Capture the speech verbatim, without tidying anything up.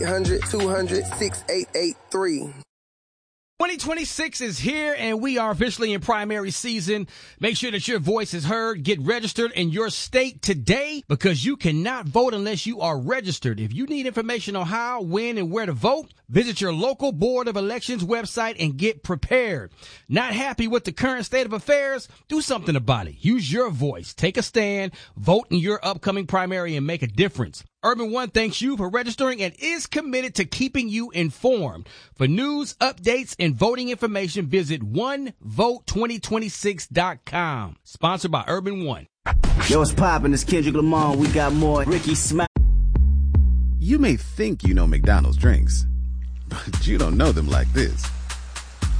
eight hundred, two hundred, six eight eight three. twenty twenty-six is here, and we are officially in primary season. Make sure that your voice is heard. Get registered in your state today, because you cannot vote unless you are registered. If you need information on how, when, and where to vote, visit your local Board of Elections website and get prepared. Not happy with the current state of affairs? Do something about it. Use your voice. Take a stand. Vote in your upcoming primary and make a difference. Urban One thanks you for registering and is committed to keeping you informed. For news, updates, and voting information, visit one vote twenty twenty-six dot com. Sponsored by Urban One. Yo, what's poppin'? It's Kendrick Lamar. We got more Ricky Smack. You may think you know McDonald's drinks, but you don't know them like this.